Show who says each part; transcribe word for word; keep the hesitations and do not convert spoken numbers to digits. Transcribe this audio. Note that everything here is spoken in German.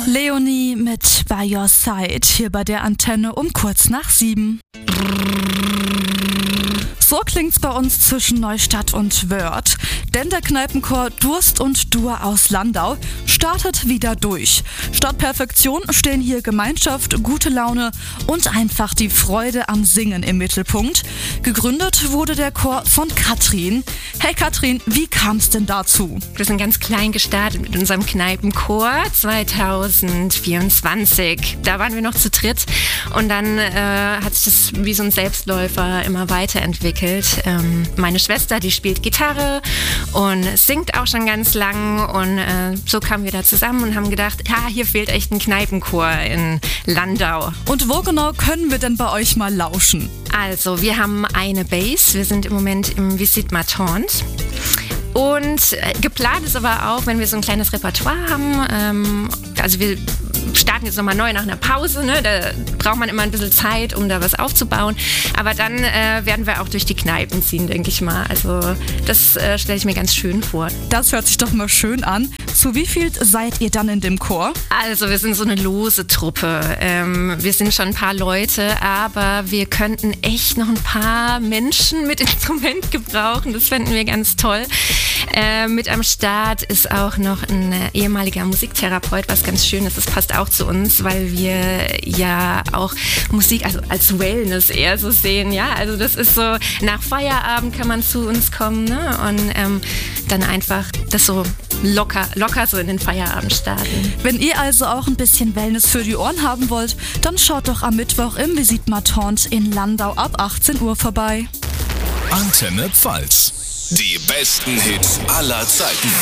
Speaker 1: Leonie mit By Your Side hier bei der Antenne um kurz nach sieben. So klingt's bei uns zwischen Neustadt und Wörth. Denn der Kneipenchor Durst und Dur aus Landau startet wieder durch. Statt Perfektion stehen hier Gemeinschaft, gute Laune und einfach die Freude am Singen im Mittelpunkt. Gegründet wurde der Chor von Katrin. Hey Katrin, wie kam's denn dazu?
Speaker 2: Wir sind ganz klein gestartet mit unserem Kneipenchor zwanzig vierundzwanzig. Da waren wir noch zu dritt und dann äh, hat sich das wie so ein Selbstläufer immer weiterentwickelt. Ähm, meine Schwester, die spielt Gitarre und singt auch schon ganz lang und äh, so kamen wir da zusammen und haben gedacht, ja, hier fehlt echt ein Kneipenchor in Landau.
Speaker 1: Und wo genau können wir denn bei euch mal lauschen?
Speaker 2: Also, wir haben eine Bass, wir sind im Moment im Visite Ma Tante. Und äh, geplant ist aber auch, wenn wir so ein kleines Repertoire haben, ähm, also wir starten jetzt nochmal neu nach einer Pause, ne? Da braucht man immer ein bisschen Zeit, um da was aufzubauen. Aber dann äh, werden wir auch durch die Kneipen ziehen, denke ich mal. Also das äh, stelle ich mir ganz schön vor.
Speaker 1: Das hört sich doch mal schön an. Zu wie viel seid ihr dann in dem Chor?
Speaker 2: Also wir sind so eine lose Truppe. Ähm, wir sind schon ein paar Leute, aber wir könnten echt noch ein paar Menschen mit Instrument gebrauchen. Das fänden wir ganz toll. Äh, mit am Start ist auch noch ein äh, ehemaliger Musiktherapeut, was ganz schön ist. Das passt auch zu uns, weil wir ja auch Musik also als Wellness eher so sehen. Ja, also das ist so, nach Feierabend kann man zu uns kommen, ne? Und ähm, dann einfach das so locker, locker so in den Feierabend starten.
Speaker 1: Wenn ihr also auch ein bisschen Wellness für die Ohren haben wollt, dann schaut doch am Mittwoch im Visite Ma Tante in Landau ab achtzehn Uhr vorbei.
Speaker 3: Antenne Pfalz. Die besten Hits aller Zeiten.